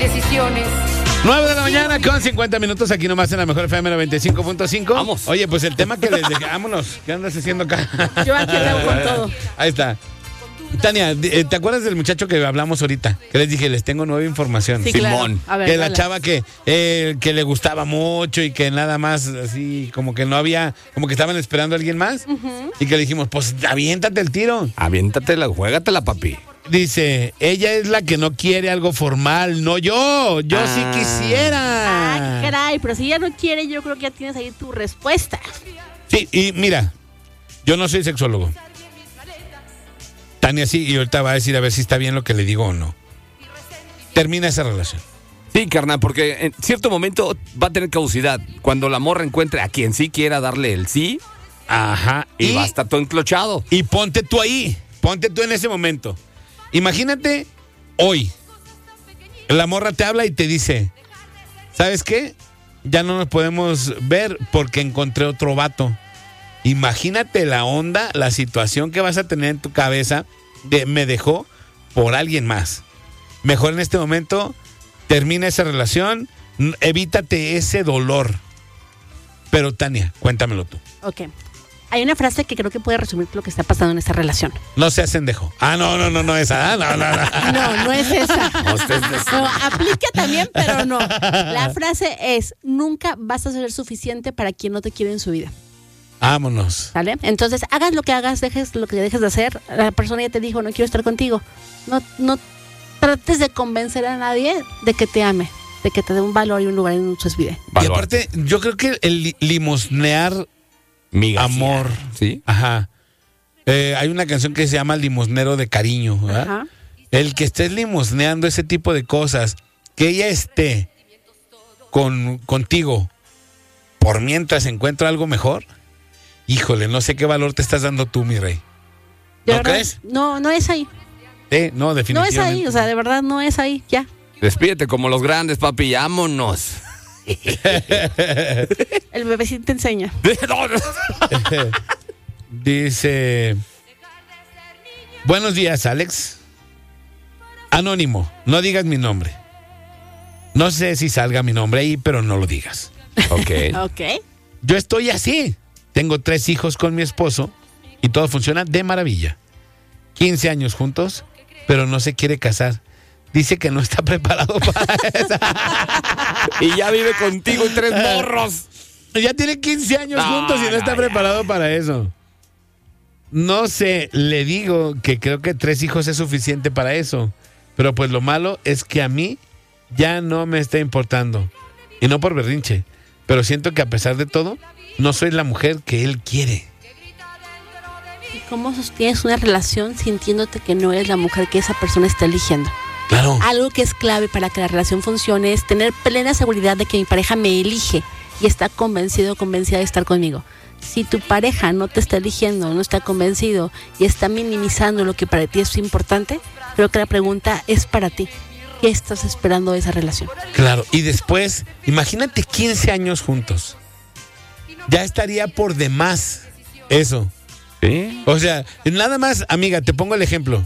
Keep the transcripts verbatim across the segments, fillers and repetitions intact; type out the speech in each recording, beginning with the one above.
Decisiones. nueve de la mañana con cincuenta minutos aquí nomás en la mejor F M noventa y cinco punto cinco. Vamos. Oye, pues el tema que les dejé, vámonos. ¿Qué andas haciendo acá? Yo aquí hago con todo. Ahí está. Tania, ¿te acuerdas del muchacho que hablamos ahorita? Que les dije, les tengo nueva información. Sí, Simón. claro. A ver, Que la dale. chava que, eh, que le gustaba mucho y que nada más así, como que no había, como que estaban esperando a alguien más. Uh-huh. Y que le dijimos, pues aviéntate el tiro. Aviéntatela, juégatela, papi. Dice, ella es la que no quiere algo formal, no yo. Yo Ah. sí quisiera. Ah, qué caray, pero si ella no quiere, yo creo que ya tienes ahí tu respuesta. Sí, y mira, yo no soy sexólogo. Tania sí, y ahorita va a decir a ver si está bien lo que le digo o no. Termina esa relación. Sí, carnal, porque en cierto momento va a tener caducidad. Cuando la morra encuentre a quien sí quiera darle el sí, Ajá. y, Y, va a estar todo enclochado. y ponte tú ahí, ponte tú en ese momento. Imagínate hoy, la morra te habla y te dice, ¿sabes qué? Ya no nos podemos ver porque encontré otro vato. Imagínate la onda, la situación que vas a tener en tu cabeza de me dejó por alguien más. Mejor en este momento termina esa relación, n- evítate ese dolor. Pero Tania, cuéntamelo tú. Ok. Hay una frase que creo que puede resumir lo que está pasando en esta relación. No seas pendejo. Ah, no, no, no, no esa. Ah, no, no, no. No, no es esa. No, usted es- No, aplica también, pero no. La frase es, nunca vas a ser suficiente para quien no te quiere en su vida. Vámonos. ¿Sale? Entonces, hagas lo que hagas, dejes lo que dejes de hacer. La persona ya te dijo, no quiero estar contigo. No, no trates de convencer a nadie de que te ame, de que te dé un valor y un lugar en su vida. Y aparte, yo creo que el li- limosnear Migacia. amor. ¿Sí? Ajá. Eh, hay una canción que se llama Limosnero de Cariño, ¿verdad? Ajá. El que estés limosneando ese tipo de cosas, que ella esté con, contigo por mientras encuentra algo mejor, híjole, no sé qué valor te estás dando tú, mi rey. De ¿No verdad, crees? No, no es ahí. Eh, no, No definitivamente. es ahí, o sea, de verdad no es ahí, ya. Despídete como los grandes, papi, vámonos. El bebecito te enseña. No, no. Dice, buenos días, Alex. Anónimo, no digas mi nombre. No sé si salga mi nombre ahí, pero no lo digas. Ok. Ok. Yo estoy así. Tengo tres hijos con mi esposo y todo funciona de maravilla. quince años juntos, pero no se quiere casar. Dice que no está preparado para eso. Y ya vive contigo y tres morros. Ya tiene quince años No, juntos y no, no, está ya. preparado para eso. No sé, le digo que creo que tres hijos es suficiente para eso. Pero pues lo malo es que a mí ya no me está importando. Y no por berrinche. Pero siento que a pesar de todo, no soy la mujer que él quiere. ¿Y cómo sostienes una relación sintiéndote que no eres la mujer que esa persona está eligiendo? Claro. Algo que es clave para que la relación funcione es tener plena seguridad de que mi pareja me elige y está convencido o convencida de estar conmigo. Si tu pareja no te está eligiendo, no está convencido y está minimizando lo que para ti es importante, creo que la pregunta es para ti. ¿Qué estás esperando de esa relación? Claro. Y después, imagínate quince años juntos. Ya estaría por demás eso. ¿Sí? O sea, nada más, amiga, te pongo el ejemplo.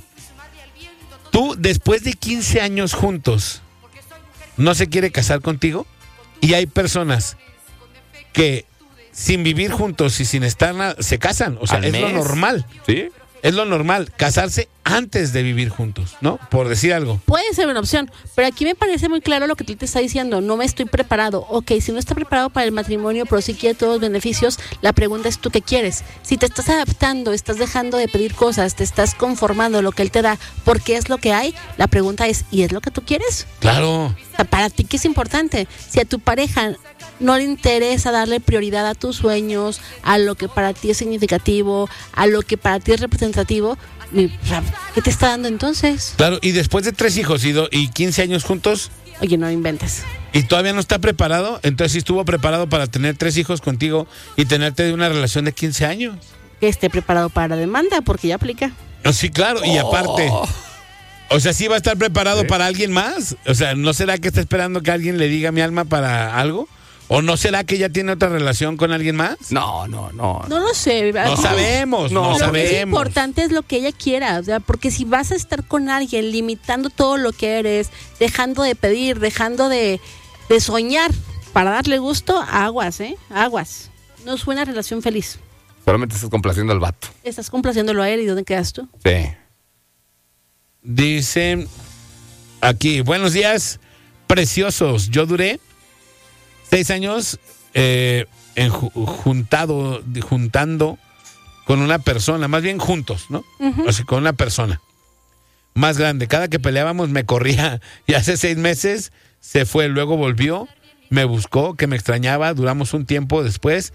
Tú, después de quince años juntos, no se quiere casar contigo. Y hay personas que sin vivir juntos y sin estar nada, se casan. O sea, Al es lo mes. normal. ¿Sí? Es lo normal, casarse antes de vivir juntos, ¿no? Por decir algo. Puede ser una opción, pero aquí me parece muy claro lo que tú te está diciendo. No me estoy preparado. Ok, si no está preparado para el matrimonio, pero sí quiere todos los beneficios, la pregunta es tú qué quieres. Si te estás adaptando, estás dejando de pedir cosas, te estás conformando lo que él te da, porque es lo que hay, la pregunta es, ¿y es lo que tú quieres? Claro. O sea, para ti, ¿qué es importante? Si a tu pareja no le interesa darle prioridad a tus sueños, a lo que para ti es significativo, a lo que para ti es representativo, y, o sea, ¿qué te está dando entonces? Claro, y después de tres hijos y, do- y quince años juntos, Oye, no inventes. y todavía no está preparado, entonces sí estuvo preparado para tener tres hijos contigo y tenerte de una relación de quince años. Que esté preparado para la demanda, porque ya aplica. No, sí, claro, y aparte, o sea, sí va a estar preparado Sí. para alguien más. O sea, ¿no será que está esperando que alguien le diga mi alma para algo? ¿O no será que ella tiene otra relación con alguien más? No, no, no. No lo sé. No Así- sabemos, no, No, Lo que es sabemos. importante es lo que ella quiera, o sea, porque si vas a estar con alguien limitando todo lo que eres, dejando de pedir, dejando de, de soñar para darle gusto, aguas, ¿eh? Aguas. No es una relación feliz. Solamente estás complaciendo al vato. Estás complaciéndolo a él y ¿dónde quedas tú? Sí. Dice aquí, buenos días, preciosos. Yo duré seis años eh, en ju- juntado, juntando con una persona, más bien juntos, ¿no? Ujú. O sea, con una persona más grande. Cada que peleábamos me corría y hace seis meses se fue, luego volvió, me buscó, que me extrañaba, duramos un tiempo después